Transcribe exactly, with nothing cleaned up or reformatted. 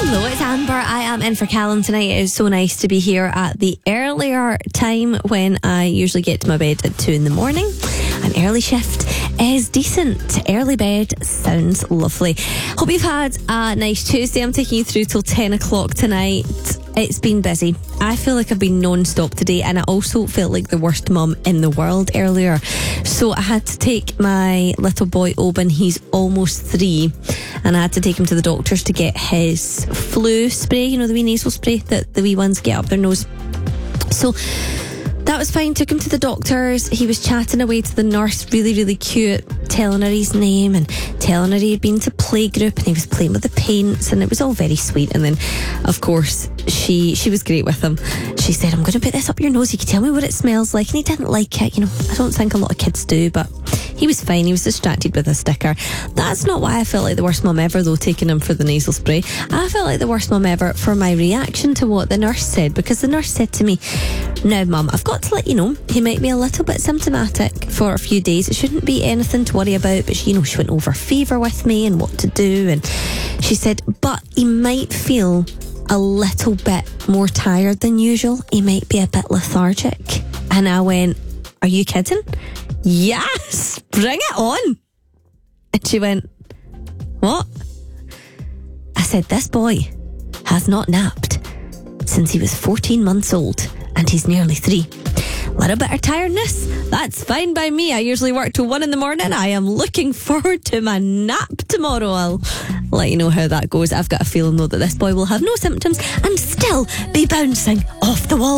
Hello, it's Amber. I am in for Callum tonight. It is so nice to be here at the earlier time when I usually get to my bed at two in the morning. An early shift is decent. Early bed sounds lovely. Hope you've had a nice Tuesday. I'm taking you through till ten o'clock tonight. It's been busy. I feel like I've been non-stop today, and I also felt like the worst mum in the world earlier. So I had to take my little boy Oban, he's almost three, and I had to take him to the doctors to get his flu spray, you know, the wee nasal spray that the wee ones get up their nose. So that was fine. Took him to the doctors. He was chatting away to the nurse, really, really cute, telling her his name and telling her he had been to playgroup and he was playing with the paints, and it was all very sweet. And then, of course, she she was great with him. She said, I'm going to put this up your nose. You can tell me what it smells like. And he didn't like it. You know, I don't think a lot of kids do, but he was fine. He was distracted with a sticker. That's not why I felt like the worst mum ever, though, taking him for the nasal spray. I felt like the worst mum ever for my reaction to what the nurse said, because the nurse said to me, now, Mum, I've got to let you know, he might be a little bit symptomatic for a few days. It shouldn't be anything to worry about, but she, you know, she went over fever with me and what to do, and she said, but he might feel a little bit more tired than usual. He might be a bit lethargic. And I went, are you kidding? Yes, bring it on. And she went, what? I said, this boy has not napped since he was fourteen months old, and he's nearly three. Little bit of tiredness, that's fine by me. I usually work till one in the morning. I am looking forward to my nap tomorrow. I'll let you know how that goes. I've got a feeling though that this boy will have no symptoms and still be bouncing off the wall.